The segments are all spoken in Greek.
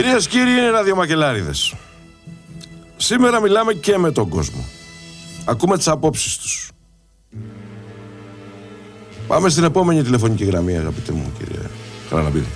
Κυρίες και κύριοι, είναι ραδιομακελάριδες. Σήμερα μιλάμε και με τον κόσμο. Ακούμε τις απόψεις τους. Πάμε στην επόμενη τηλεφωνική γραμμή, αγαπητέ μου, κύριε Χαραλαμπίδη.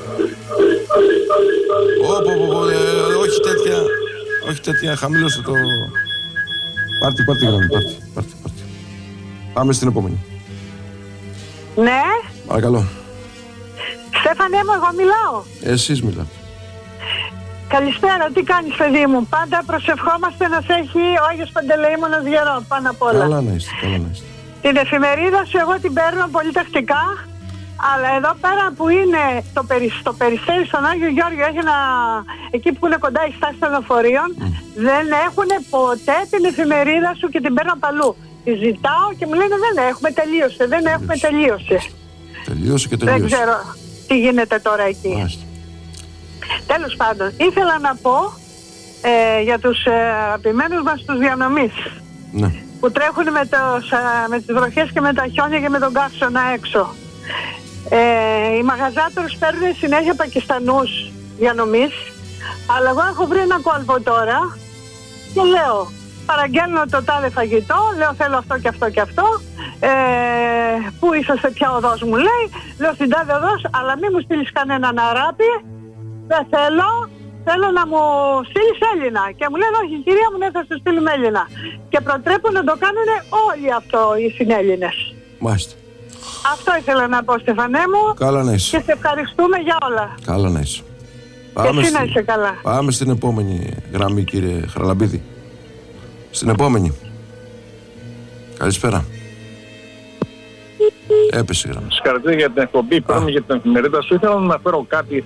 Όχι τέτοια, χαμήλωσε το... Πάρτι γραμμή, πάρτι. Πάμε στην επόμενη. Ναι. Παρακαλώ. Στέφανε μου, εγώ μιλάω. Εσείς μιλάτε. Καλησπέρα, τι κάνεις παιδί μου? Πάντα προσευχόμαστε να σε έχει ο Άγιος Παντελεήμονας γερό πάνω απ' όλα. Καλά να είστε. Την εφημερίδα σου εγώ την παίρνω πολύ τακτικά, αλλά εδώ πέρα που είναι στο Περιστέρι στον Άγιο Γιώργιο, έχει εκεί που είναι κοντά η στάση των λεωφορείων, δεν έχουν ποτέ την εφημερίδα σου και την παίρνω παλού. Τη ζητάω και μου λένε δεν έχουμε τελείωσε. Τελείωσε. Δεν ξέρω τι γίνεται τώρα εκεί. Μάλιστα. Τέλος πάντων, ήθελα να πω για τους αγαπημένους μας τους διανομής, ναι, που τρέχουν με τις βροχές και με τα χιόνια και με τον καύσωνα έξω. Οι μαγαζάτορες παίρνουν συνέχεια Πακιστανούς διανομής, αλλά εγώ έχω βρει ένα κόλπο τώρα και λέω, παραγγέλνω το τάδε φαγητό, λέω θέλω αυτό και αυτό και αυτό, πού είσαστε, ποια οδός μου λέει, λέω στην τάδε οδός, αλλά μην μου στείλεις κανέναν Αράπη, δεν θέλω να μου στείλεις Έλληνα. Και μου λένε όχι κυρία μου, ναι, θα σου στείλουμε Έλληνα. Και προτρέπουν να το κάνουν όλοι αυτό οι συνέλληνες. Μάλιστα. Αυτό ήθελα να πω, Στεφανέ μου. Καλά να είσαι. Και σε ευχαριστούμε για όλα. Καλά να είσαι. Και εσύ να είσαι καλά. Πάμε στην επόμενη γραμμή, κύριε Χαραλαμπίδη. Στην επόμενη. Καλησπέρα. Έπεσε η γραμμή. Συγχαρητήρια για την εκπομπή, πάμε για την εφημερίδα σου. Ήθελα να αναφέρω κάτι,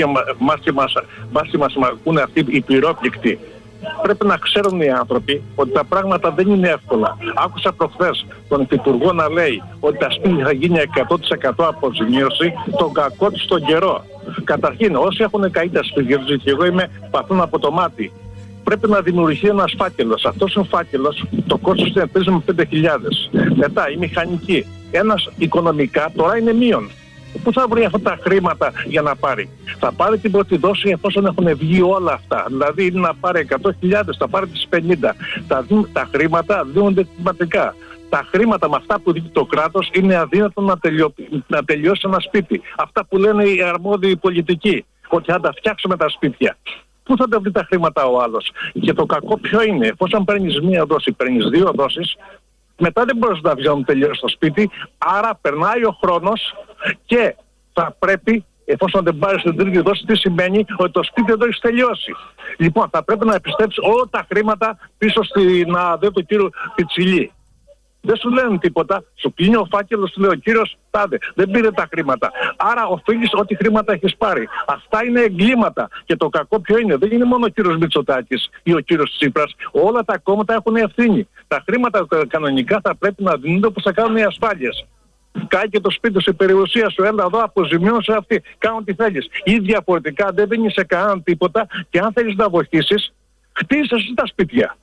μας και μας ακούνε αυτοί οι πυρόπληκτοι. Πρέπει να ξέρουν οι άνθρωποι ότι τα πράγματα δεν είναι εύκολα. Άκουσα προχθές τον Υπουργό να λέει ότι τα σπίτια θα γίνει 100% αποζημίωση, τον κακό του στον καιρό. Καταρχήν, όσοι έχουν καεί τα σπίτια τους, και εγώ είμαι παθούν από το μάτι, πρέπει να δημιουργηθεί ένας φάκελος. Αυτός ο φάκελος, το κόστος του είναι 5.000. Μετά, η μηχανική. Ένας οικονομικά τώρα είναι μείον. Πού θα βρει αυτά τα χρήματα για να πάρει? Θα πάρει την πρώτη δόση εφόσον έχουν βγει όλα αυτά. Δηλαδή είναι να πάρει 100.000, θα πάρει τις 50. Τα χρήματα δίνονται κλιματικά. Τα χρήματα με αυτά που δίνει το κράτος είναι αδύνατο να τελειώσει ένα σπίτι. Αυτά που λένε οι αρμόδιοι πολιτικοί, ότι θα τα φτιάξουμε τα σπίτια. Πού θα τα βρει τα χρήματα ο άλλος? Και το κακό ποιο είναι? Εφόσον παίρνεις μία δόση, παίρνεις δύο δόσεις, μετά δεν μπορείς να βγάλουν τελείως στο σπίτι, άρα περνάει ο χρόνος και θα πρέπει, εφόσον δεν πάρεις την τρίτη δόση, τι σημαίνει? Ότι το σπίτι δεν το έχεις τελειώσει. Λοιπόν, θα πρέπει να επιστρέψεις όλα τα χρήματα πίσω στην ΑΔΕ του κύριου Πιτσιλή. Δεν σου λένε τίποτα, σου κλείνει ο φάκελος, σου λέει ο κύριος τάδε, δεν πήρε τα χρήματα. Άρα οφείλεις ό,τι χρήματα έχεις πάρει. Αυτά είναι εγκλήματα. Και το κακό ποιο είναι? Δεν είναι μόνο ο κύριος Μητσοτάκης ή ο κύριος Τσίπρας. Όλα τα κόμματα έχουν ευθύνη. Τα χρήματα κανονικά θα πρέπει να δίνονται όπως θα κάνουν οι ασφάλειες. Κάει και το σπίτι σου, η περιουσία σου, έλα εδώ, αποζημιώσου αυτή, κάνω τι θέλεις. Ή διαφορετικά δεν δίνεις σε κανέναν τίποτα και αν θέλεις να βοηθήσεις, χτίσε εσύ τα σπίτια.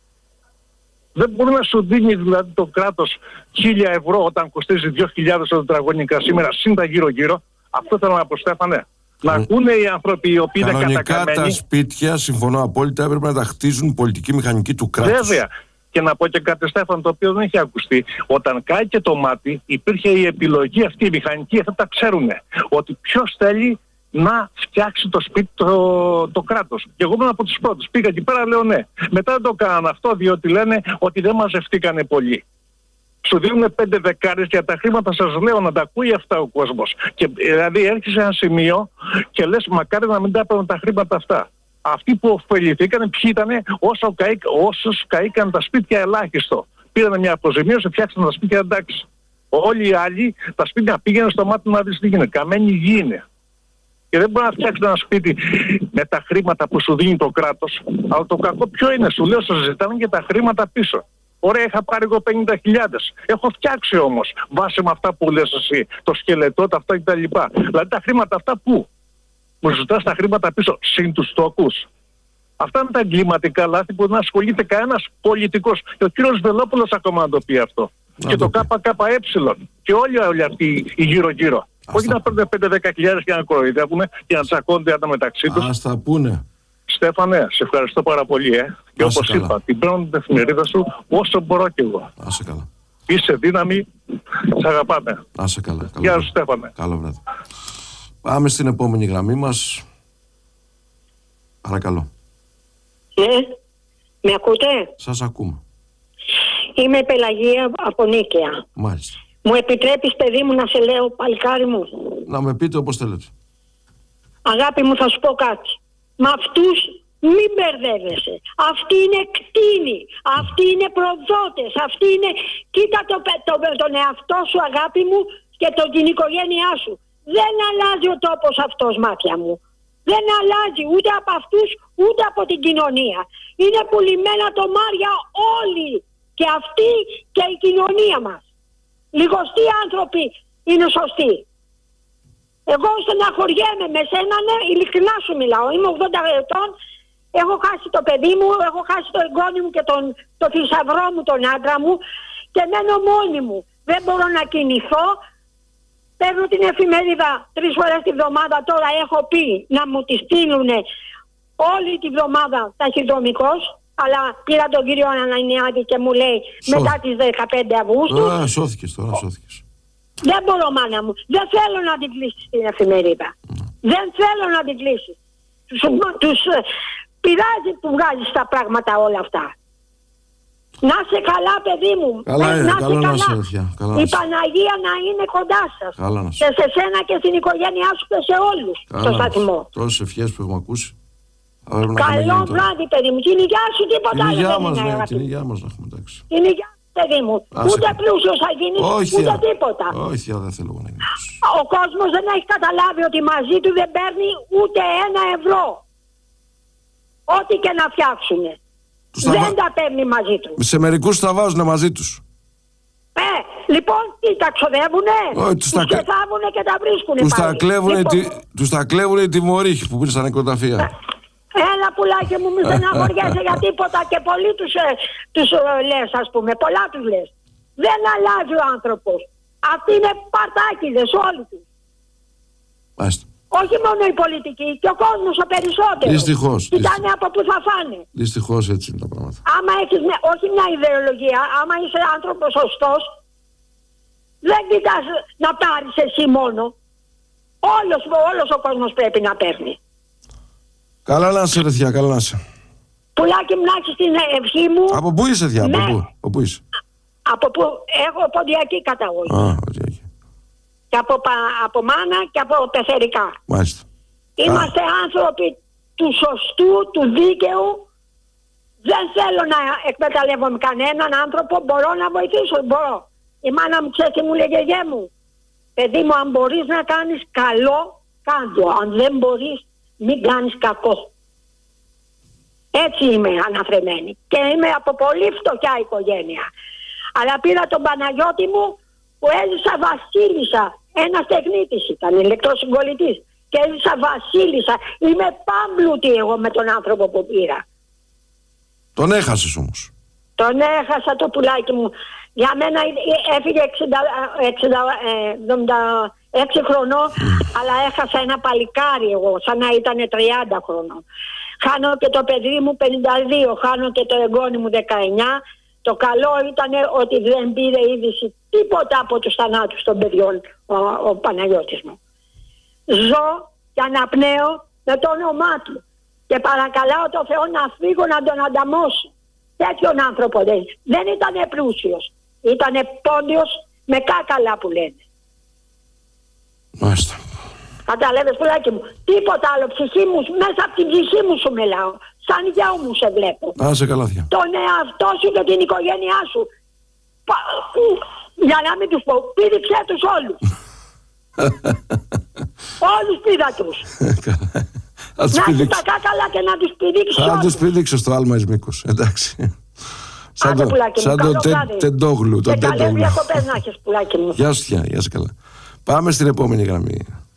Δεν μπορεί να σου δίνει δηλαδή το κράτος 1.000 ευρώ όταν κοστίζει 2.000 το τετραγωνικά σήμερα, συν τα γύρω-γύρω. Αυτό θέλω να πω, Στέφανε. Να ακούνε οι άνθρωποι οι οποίοι είναι κατακαμένοι. Κανονικά τα σπίτια, συμφωνώ απόλυτα, έπρεπε να τα χτίζουν πολιτική μηχανική του κράτους. Βέβαια. Και να πω και κάτι, Στέφανε, το οποίο δεν έχει ακουστεί. Όταν κάει και το μάτι, υπήρχε η επιλογή αυτή, η μηχανική, αυτά τα ξέρουνε. Ότι ποιος θέλει να φτιάξει το σπίτι το κράτος. Και εγώ ήμουν από τους πρώτους. Πήγα εκεί πέρα, λέω ναι. Μετά δεν το κάναν αυτό, διότι λένε ότι δεν μαζευτήκανε πολύ. Σου δίνουν 5 δεκάρες για τα χρήματα, σας λέω, να τα ακούει αυτά ο κόσμος. Και δηλαδή έρχεσαι σε ένα σημείο και λες μακάρι να μην τα έπαιρναν τα χρήματα αυτά. Αυτοί που ωφεληθήκαν, ποιοι ήταν? Όσους καήκαν τα σπίτια ελάχιστο. Πήραν μια αποζημίωση, φτιάξαν τα σπίτια, εντάξει. Όλοι οι άλλοι τα σπίτια πήγαιναν στο μάτι να δεις τι γίνεται. Καμένη γη είναι. Και δεν μπορεί να φτιάξει ένα σπίτι με τα χρήματα που σου δίνει το κράτος. Αλλά το κακό ποιο είναι? Σου λέω, σου ζητάνε και τα χρήματα πίσω. Ωραία, είχα πάρει εγώ 50.000. Έχω φτιάξει όμως βάσει με αυτά που λες εσύ. Το σκελετό, τα αυτά κτλ. Δηλαδή τα χρήματα αυτά πού? Μου ζητάς τα χρήματα πίσω, συν τους τόκους. Αυτά είναι τα εγκληματικά λάθη που δεν ασχολείται κανένας πολιτικός. Και ο κύριος Βελόπουλος ακόμα να το πει αυτό. Και το ΚΚΕ. Και όλοι αυτοί οι γύρω-γύρω. Όχι να παίρνουν 5-10 χιλιάδες και να κοροϊδεύουν και να τσακώνται μεταξύ τους. Ας τα πούνε. Στέφανε, σε ευχαριστώ πάρα πολύ. Και όπως είπα, την παίρνω την εφημερίδα σου όσο μπορώ κι εγώ. Να σε καλά. Είσαι δύναμη, σε αγαπάμε. Να σε καλά. Γεια σου, Στέφανε. Καλό βράδυ. Πάμε στην επόμενη γραμμή μας. Παρακαλώ. Ναι, με ακούτε? Σας ακούμε. Είμαι η Πελαγία από Νίκαια. Μάλιστα. Μου επιτρέπεις, παιδί μου, να σε λέω, παλικάρι μου? Να με πείτε όπως θέλετε. Αγάπη μου, θα σου πω κάτι. Με αυτούς μην μπερδεύεσαι. Αυτοί είναι κτήνοι. Αυτοί είναι προδότες. Αυτοί είναι... Κοίτα τον εαυτό σου, αγάπη μου, και την οικογένειά σου. Δεν αλλάζει ο τόπος αυτός, μάτια μου. Δεν αλλάζει ούτε από αυτούς, ούτε από την κοινωνία. Είναι πουλημένα τομάρια όλοι. Και αυτοί και η κοινωνία μας. Λιγοστοί άνθρωποι είναι σωστοί. Εγώ στεναχωριέμαι με σένα, ναι, ειλικρινά σου μιλάω. Είμαι 80 ετών, έχω χάσει το παιδί μου, έχω χάσει το εγγόνι μου και το θησαυρό μου, τον άντρα μου, και μένω μόνη μου. Δεν μπορώ να κινηθώ. Παίρνω την εφημερίδα 3 φορές τη βδομάδα, τώρα έχω πει να μου τη στείλουν όλη τη βδομάδα ταχυδρομικός, αλλά πήρα τον κύριο Ανανιάδη και μου λέει μετά τις 15 Αυγούστου. Σώθηκες τώρα, σώθηκες. Δεν μπορώ, μάνα μου. Δεν θέλω να την κλείσεις την εφημερίδα. Δεν θέλω να την κλείσεις. Τους πειράζει που βγάζεις τα πράγματα όλα αυτά. Να είσαι καλά, παιδί μου. Καλά, να είσαι καλά. Η Παναγία να είναι κοντά σας. Και σε σένα και στην οικογένειά σου και σε όλους. Στο σταθμό. Τόσες ευχές που έχουμε ακούσει. Καλό βράδυ, παιδί μου. Την υγειά σου, τίποτα άλλο δεν είναι. Την υγειά μας να έχουμε, εντάξει. Την υγειά, παιδί μου. Ούτε πλούσιος θα γίνεις, ούτε τίποτα. Όχι, δεν θέλω να γίνεις. Ο κόσμος δεν έχει καταλάβει ότι μαζί του δεν παίρνει ούτε 1 ευρώ. Ό,τι και να φτιάξουνε. Δεν τα παίρνει μαζί του. Σε μερικούς τα βάζουνε μαζί τους. Λοιπόν, τι τα ξοδεύουνε? Τους ξεθάβουνε και τα βρίσκουνε. Τους τα κλέβουνε οι τιμωρήχοι που πήρε στα νεκροταφεία. Έλα, πουλάκι μου, μη στεναχωριέσαι για τίποτα, και πολλοί τους λες, ας πούμε, πολλά τους λες. Δεν αλλάζει ο άνθρωπος. Αυτοί είναι παρτάκιδες όλοι τους. Μάλιστα. Όχι μόνο οι πολιτικοί, και ο κόσμος ο περισσότερος. Δυστυχώς. Κοιτάνε από πού θα φάνε. Δυστυχώς έτσι είναι τα πράγματα. Άμα έχεις όχι μια ιδεολογία, άμα είσαι άνθρωπος σωστός, δεν κοιτάς να πάρεις εσύ μόνο. Όλος ο κόσμος πρέπει να παίρνει. Καλά να είσαι, ρεθιά, καλά να είσαι. Πουλάκι μου, να έχεις την ευχή μου. Από πού είσαι, θεία, από πού είσαι? Από πού? Έχω ποντιακή καταγωγή. ποντιακή. Και από μάνα και από πεθερικά. Μάλιστα. Είμαστε άνθρωποι του σωστού, του δίκαιου. Δεν θέλω να εκμεταλλεύομαι κανέναν άνθρωπο. Μπορώ να βοηθήσω, μπορώ. Η μάνα μου, ξέρει τι μου λέγε, γε μου? Παιδί μου, αν μπορείς να κάνεις καλό, κάντο. Αν δεν μπορείς, μην κάνεις κακό. Έτσι είμαι αναφρεμένη. Και είμαι από πολύ φτωχιά οικογένεια. Αλλά πήρα τον Παναγιώτη μου που έζησα βασίλισσα. Ένας τεχνίτης ήταν, ηλεκτροσυγκολητής. Και έζησα βασίλισσα. Είμαι πάμπλουτη εγώ με τον άνθρωπο που πήρα. Τον έχασες όμως? Τον έχασα το πουλάκι μου. Για μένα έφυγε 76 χρονών, αλλά έχασα ένα παλικάρι εγώ, σαν να ήταν 30 χρονών. Χάνω και το παιδί μου 52, χάνω και το εγγόνι μου 19. Το καλό ήταν ότι δεν πήρε είδηση τίποτα από τους θανάτους των παιδιών ο Παναγιώτης μου. Ζω και αναπνέω με το όνομά του και παρακαλάω το Θεό να φύγω να τον ανταμώσω. Τέτοιον άνθρωπο δεν ήταν πλούσιος, ήταν πόντιος με κάκαλα που λένε. Μάλιστα. Καταλάβες, πουλάκι μου, τίποτα άλλο, ψυχή μου, μέσα από την ψυχή μου σου μιλάω. Σαν γιο μου σε βλέπω. Να σε καλά, θεία. Τον εαυτό σου και την οικογένειά σου. Για να μην τους πω, πήδηξε τους όλους. Όλους πήδα τους. Να έχεις τα κάκαλα και να τους πηδήξεις όλους. Θα τους πηδήξω στο άλμα εις μήκος, εντάξει. Σαν το τεντόγλου. Και καλές διακοπές να έχεις, πουλάκι μου. Γεια σου, θεία, γεια σου, καλά. Πάμε στην επόμενη γραμμή.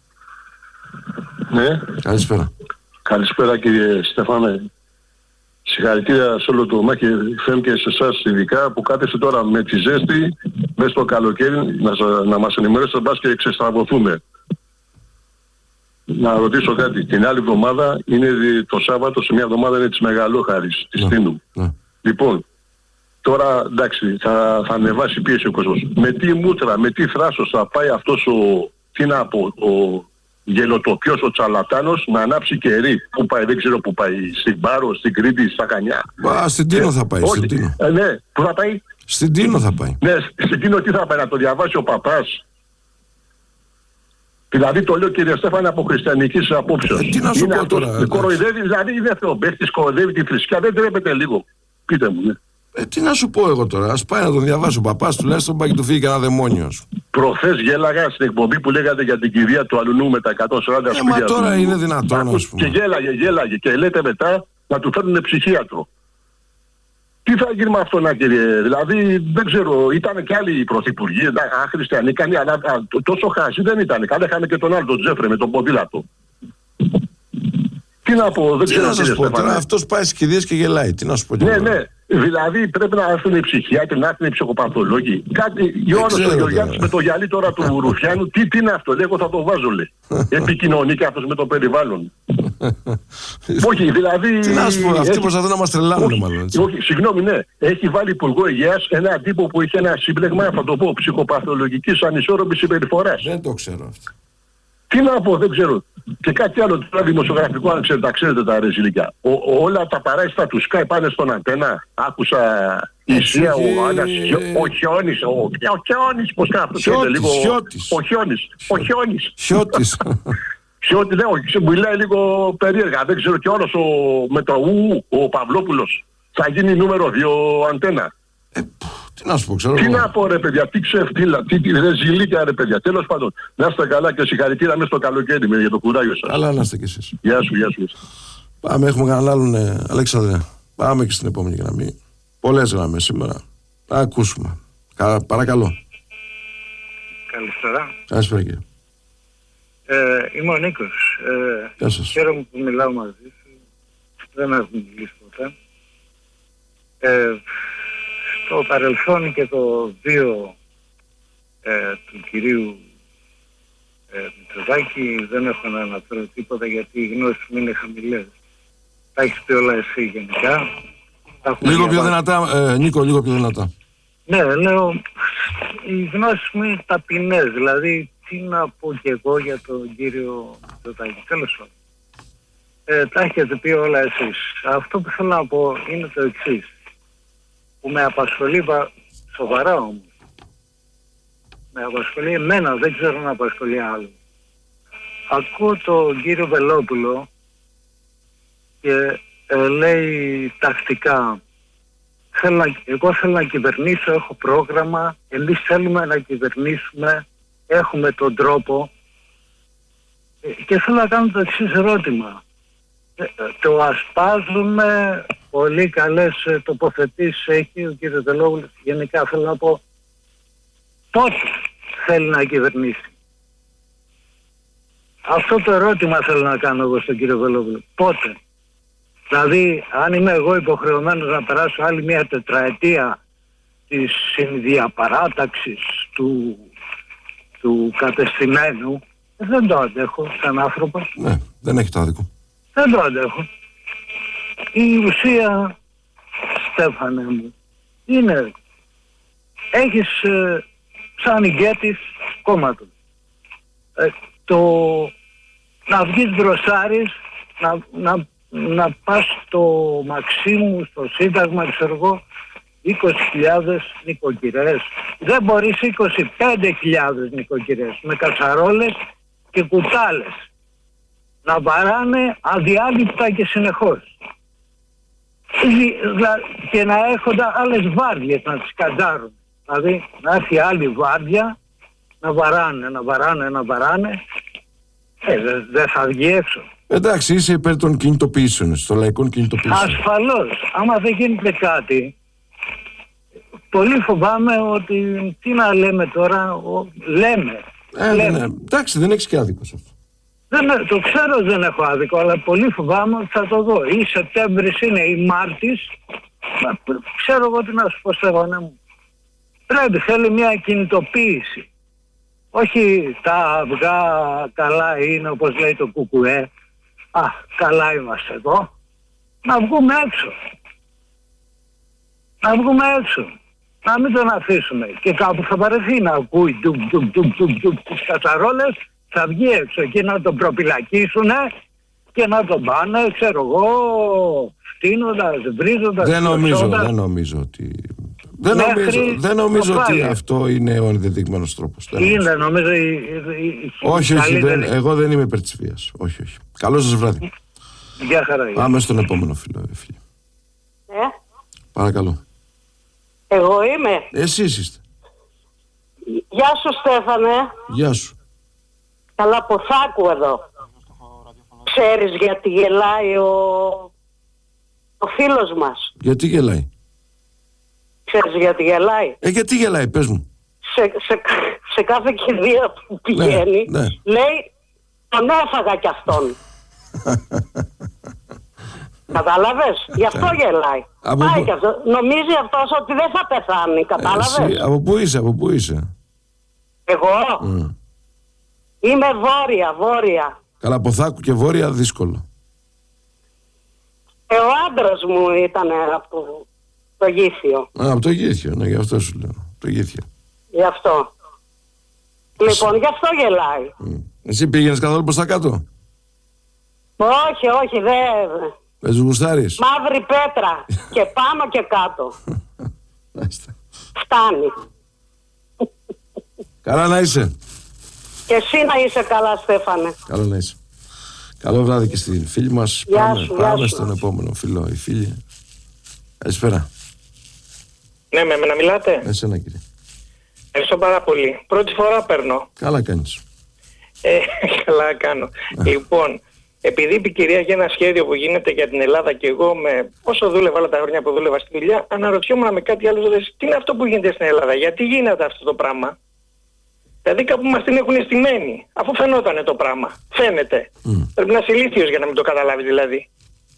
Ναι. Καλησπέρα. Καλησπέρα, κύριε Στεφάνε. Συγχαρητήρια σε όλο το Μάχη FM και σε εσάς ειδικά που κάθεστε τώρα με τη ζέστη μέσα στο καλοκαίρι να μας ενημερώσετε μπας και ξεστραβωθούμε. να ρωτήσω κάτι. Την άλλη εβδομάδα είναι το Σάββατο, σε μια εβδομάδα είναι της Μεγαλόχαρης, της Τίνου. Λοιπόν, τώρα εντάξει, θα ανεβάσει πίεση ο κόσμος. Με τι μούτρα, με τι θράσος θα πάει αυτός ο γελοτοπιός, ο τσαλατάνος, να ανάψει κερί? Πού πάει, δεν ξέρω πού πάει. Στην Πάρο, στην Κρήτη, στα Χανιά. Στην Τίνο θα πάει. Στην Τίνο. Ναι, πού θα πάει? Στην Τίνο θα πάει. Ναι, στην Τίνο τι θα πάει, να το διαβάσει ο παπάς? Δηλαδή το λέω, κύριε Στέφανε, από χριστιανικής απόψεως. Τι να σου πω τώρα. Κοροϊδεύει, δηλαδή είναι θεομπαίχτης, κοροϊδεύει τη θρησκεία, δεν τρέπεται λίγο? Πείτε μου, ναι. Τι να σου πω εγώ τώρα, ας πάει να τον διαβάσει ο παπάς, τουλάχιστον πάει και του φύγει κανένα δαιμόνιος. Προχθές γέλαγα στην εκπομπή που λέγατε για την κηδεία του αλουνού με τα 140 σπίτια. Μα τώρα είναι δυνατόν, ας πούμε. Και γέλαγε και λέτε μετά να του φέρνουν ψυχίατρο. Τι θα γίνει με αυτό, κύριε? Δηλαδή δεν ξέρω, ήταν και άλλοι πρωθυπουργοί, χριστιανοί, αλλά τόσο χάσι δεν ήταν. Καλά, είχαμε και τον άλλο, τον Τζέφρε με τον ποδήλατο. Τι να πω, δεν ξέρω. Τι να σας πω τώρα, αυτός πάει στις κηδείες και γελάει. Τι να σου πω. Ναι. Δηλαδή πρέπει να έρθουν οι ψυχιάτροι, να έρθουν οι ψυχοπαθολόγοι. Κάτι, Γιώργος ο Γεωργιάδης με το γυαλί τώρα του Ρουφιάνου, τι είναι αυτό? Λέει, εγώ θα το βάζω, λέει. Επικοινωνεί και αυτός με το περιβάλλον. Όχι, δηλαδή. Τι να σου πω, αυτοί προσπαθούν να μας τρελάνουν, μάλλον. Όχι, συγγνώμη, ναι. Έχει βάλει υπουργό υγείας ένα τύπο που είχε ένα σύμπλεγμα, θα το πω, ψυχοπαθολογικής ανισόρροπης συμπεριφοράς. Δεν το ξέρω αυτό. Τι να πω, δεν ξέρω. Και κάτι άλλο τώρα δημοσιογραφικό, αν ξέρετε, τα ξέρετε τα ρεζιλίκια. Όλα τα παράσιτα του Sky πάνε στον Αντένα. Άκουσα η Ισία, ο Χιόνης, πώς κάνει αυτό? Ο Χιόνης. Χιώτη, ναι, μιλάει λίγο περίεργα. Δεν ξέρω, και όλος με το ο Παυλόπουλος θα γίνει νούμερο 2 Αντένα. Τι να σου πω, ξέρω. Τι να πω, ρε παιδιά, τι ξεφτύλα, τι ρεζιλίκια, ρε παιδιά. Τέλος πάντων, να είστε καλά και συγχαρητήρια μέσα στο καλοκαίρι για το κουράγιο σας. Καλά να είστε κι εσείς. Γεια σου. Πάμε, έχουμε κανέναν άλλον, Αλέξανδρε. Πάμε και στην επόμενη γραμμή. Πολλές γραμμές σήμερα. Θα ακούσουμε. Παρακαλώ. Καλησπέρα. Καλησπέρα, κύριε. Είμαι ο Νίκος. Γεια σας. Χαίρομαι που μιλάω μαζί σου. Δεν έχουμε μιλήσει ποτέ. Στο παρελθόν και το βίο του κυρίου Μητσοτάκη δεν έχω να αναφέρω τίποτα, γιατί οι γνώσεις μου είναι χαμηλές. Τα έχεις πει όλα εσύ γενικά. Λίγο πιο δυνατά, Νίκο, λίγο πιο δυνατά. Ναι, λέω, οι γνώσεις μου είναι ταπεινές, δηλαδή τι να πω κι εγώ για τον κύριο Μητσοτάκη. Τέλος πάντων. Τα έχετε πει όλα εσείς. Αυτό που θέλω να πω είναι το εξής, που με απασχολεί σοβαρά όμως. Με απασχολεί εμένα, δεν ξέρω να απασχολεί άλλο. Ακούω τον κύριο Βελόπουλο και λέει τακτικά, εγώ θέλω να κυβερνήσω, έχω πρόγραμμα, εμείς θέλουμε να κυβερνήσουμε, έχουμε τον τρόπο, και θέλω να κάνω το εξής ερώτημα. Το ασπάζουμε, πολύ καλές τοποθετήσεις έχει ο κύριος Βελόπουλος. Γενικά θέλω να πω, πότε θέλει να κυβερνήσει? Αυτό το ερώτημα θέλω να κάνω εγώ στον κύριο Βελόπουλο. Πότε? Δηλαδή, αν είμαι εγώ υποχρεωμένος να περάσω άλλη μια τετραετία της συνδιαπαράταξης του κατεστημένου, δεν το αντέχω σαν άνθρωπο. Ναι, δεν έχει το άδικο. Δεν το αντέχω. Η ουσία, Στέφανε μου, είναι, έχεις σαν ηγέτης κόμματος να βγεις μπροστάρεις, να πας στο Μαξίμου, στο Σύνταγμα, ξέρω εγώ, 20.000 νοικοκυρές. Δεν μπορείς 25.000 νοικοκυρές με κατσαρόλες και κουτάλες να βαράνε αδιάλειπτα και συνεχώς. Και να έχονται άλλες βάρδιες να τις καντάρουν. Δηλαδή να έρθει άλλη βάρδια να βαράνε. Δεν θα βγει έξω. Εντάξει, είσαι υπέρ των κινητοποιήσεων, των λαϊκών κινητοποιήσεων. Ασφαλώς. Άμα δεν γίνεται κάτι, πολύ φοβάμαι ότι, τι να λέμε τώρα, λέμε. Ναι. Εντάξει, δεν έχεις και άδικο σε αυτό. Το ξέρω, δεν έχω άδικο, αλλά πολύ φοβάμαι ότι θα το δω. Ή Σεπτέμβρης είναι ή Μάρτης. Ξέρω εγώ τι να σου πω, Στέφανε μου. Θέλει μια κινητοποίηση. Όχι τα αυγά καλά είναι όπως λέει το Κουκουέ. Καλά είμαστε εδώ. Να βγούμε έξω. Να βγούμε έξω. Να μην τον αφήσουμε. Και κάπου θα βαρεθεί να ακούει τις κατσαρόλες. Θα βγει έξω εκεί να τον προπυλακίσουνε και να τον πάνε, ξέρω εγώ, φτύνοντας, βρίζοντας. Δεν νομίζω ότι... Δεν νομίζω ότι αυτό είναι ο ενδεδειγμένος τρόπος. Είναι, νομίζω όχι, εγώ δεν είμαι υπέρ της βίας. Όχι. Καλό σας βράδυ. Γεια χαρά. Πάμε στον επόμενο φίλο. Παρακαλώ. Εγώ είμαι. Εσείς είστε. Γεια σου, Στέφανε. Γεια σου. Καλά, Ποθάκου εδώ. Ξέρεις γιατί γελάει ο φίλος μας? Γιατί γελάει? Ξέρεις γιατί γελάει? Γιατί γελάει, πες μου. Σε κάθε κηδεία που πηγαίνει, λέει τον έφαγα κι αυτόν. Κατάλαβες? Γι' αυτό γελάει. Πάει κι αυτό. Νομίζει αυτός ότι δεν θα πεθάνει. Κατάλαβες? Από πού είσαι? Εγώ είμαι βόρεια. Καλά, Ποθάκου και βόρεια δύσκολο. Ο άντρας μου ήταν από το Γήθιο. Από το Γήθιο, ναι, γι' αυτό σου λέω. Το Γήθιο. Γι' αυτό. Λοιπόν, γι' αυτό γελάει. Εσύ πήγαινες καθόλου προς τα κάτω? Όχι, δεν. Με τους γουστάρεις? Μαύρη πέτρα και πάνω και κάτω. Φτάνει. Καλά να είσαι. Και εσύ να είσαι καλά, Στέφανε. Καλά να είσαι. Καλό βράδυ και στην φίλη μας. Πάμε στον επόμενο φίλο. Η φίλη. Καλησπέρα. Ναι, με εμένα μιλάτε? Εσένα, κύριε. Ευχαριστώ πάρα πολύ. Πρώτη φορά παίρνω. Καλά κάνεις. Καλά κάνω. Λοιπόν, επειδή είπε η κυρία για ένα σχέδιο που γίνεται για την Ελλάδα και εγώ όσο δούλευα όλα τα χρόνια που δούλευα στη δουλειά, αναρωτιόμουν με κάτι άλλο, τι είναι αυτό που γίνεται στην Ελλάδα, γιατί γίνεται αυτό το πράγμα? Δηλαδή κάπου μας την έχουν αισθημένη, αφού φαινότανε το πράγμα. Φαίνεται. Πρέπει να είσαι ηλίθιος για να μην το καταλάβεις δηλαδή.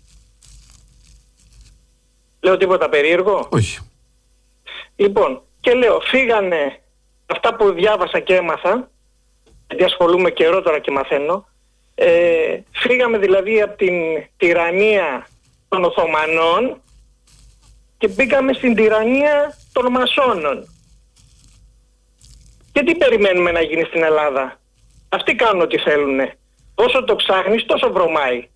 Λέω τίποτα περίεργο? Όχι. Λοιπόν, και λέω, φύγανε αυτά που διάβασα και έμαθα, γιατί ασχολούμαι καιρό τώρα και μαθαίνω, φύγαμε δηλαδή από την τυραννία των Οθωμανών και μπήκαμε στην τυραννία των Μασόνων. Και τι περιμένουμε να γίνει στην Ελλάδα? Αυτοί κάνουν ό,τι θέλουνε. Όσο το ψάχνεις τόσο βρωμάει.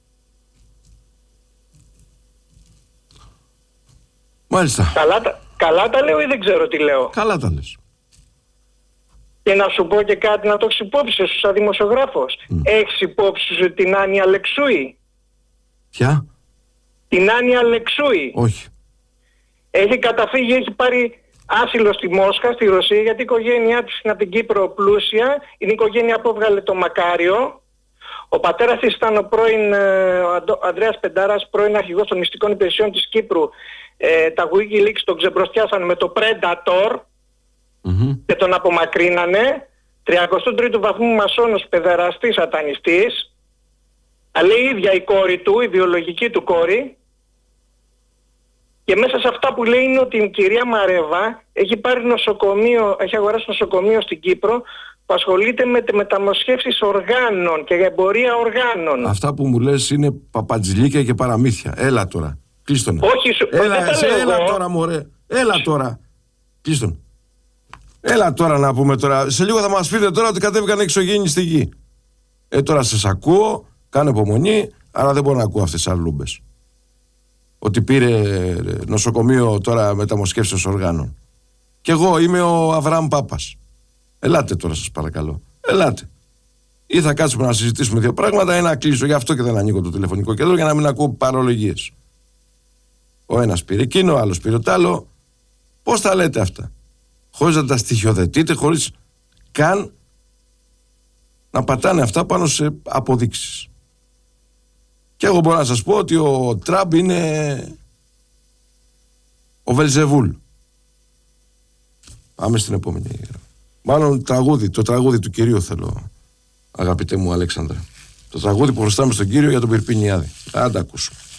Μάλιστα. Καλά τα λέω ή δεν ξέρω τι λέω? Καλά τα λες. Και να σου πω και κάτι να το έχεις υπόψη σου σαν δημοσιογράφος. Έχεις υπόψη σου την Άνια Λεξούη? Ποια? Την Άνια Λεξούη. Όχι. Έχει καταφύγει, έχει πάρει άσυλο στη Μόσχα, στη Ρωσία, γιατί η οικογένειά της είναι από την Κύπρο πλούσια. Είναι η οικογένεια που έβγαλε το Μακάριο. Ο πατέρας της ήταν ο Ανδρέας Πεντάρας, πρώην αρχηγός των μυστικών υπηρεσιών της Κύπρου. Τα WikiLeaks τον ξεμπροστιάσαν με το Predator και τον απομακρύνανε. 33ου βαθμού μασόνος, παιδεραστής, σατανιστής. Αλλά η ίδια η κόρη του, η βιολογική του κόρη. Και μέσα σε αυτά που λέει είναι ότι η κυρία Μαρέβα έχει πάρει νοσοκομείο, έχει αγοράσει νοσοκομείο στην Κύπρο που ασχολείται με τη μεταμοσχεύσεις οργάνων και εμπορία οργάνων. Αυτά που μου λες είναι παπατζηλίκια και παραμύθια. Έλα τώρα. Κλείστον. Όχι, έλα τώρα, μωρέ. Έλα τώρα. Κλείστον. Έλα τώρα να πούμε τώρα. Σε λίγο θα μας πείτε τώρα ότι κατέβηκαν εξωγήινοι στη γη. Τώρα σας ακούω, κάνω υπομονή, αλλά δεν μπορώ να ακούω αυτές τις αρλούμπες. Ότι πήρε νοσοκομείο τώρα μεταμοσχεύσεως οργάνων. Κι εγώ είμαι ο Αβραάμ Πάπας. Ελάτε τώρα σας παρακαλώ. Ελάτε. Ή θα κάτσουμε να συζητήσουμε δύο πράγματα ή να κλείσω. Γι' αυτό και δεν ανοίγω το τηλεφωνικό κέντρο για να μην ακούω παρολογίες. Ο ένας πήρε εκείνο, ο άλλος πήρε το άλλο. Πώς τα λέτε αυτά? Χωρίς να τα στοιχειοθετείτε, χωρίς καν να πατάνε αυτά πάνω σε αποδείξεις. Και εγώ μπορώ να σας πω ότι ο Τραμπ είναι ο Βελζεβούλ. Πάμε στην επόμενη. Μάλλον το τραγούδι του κυρίου θέλω, αγαπητέ μου Αλέξανδρα. Το τραγούδι που χρωστάμε στον κύριο για τον Πυρπινιάδη. Αν τα ακούσουμε.